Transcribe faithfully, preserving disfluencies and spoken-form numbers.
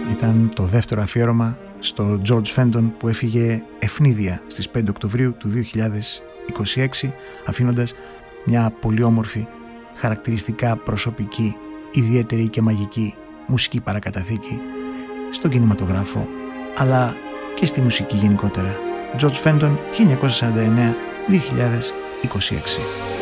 ήταν το δεύτερο αφιέρωμα στο George Fenton που έφυγε ευνίδια στις πέντε Οκτωβρίου του δύο χιλιάδες είκοσι έξι, αφήνοντας μια πολύ όμορφη, χαρακτηριστικά προσωπική, ιδιαίτερη και μαγική μουσική παρακαταθήκη στον κινηματογράφο αλλά και στη μουσική γενικότερα. George Fenton, χίλια εννιακόσια σαράντα εννέα με δύο χιλιάδες είκοσι έξι.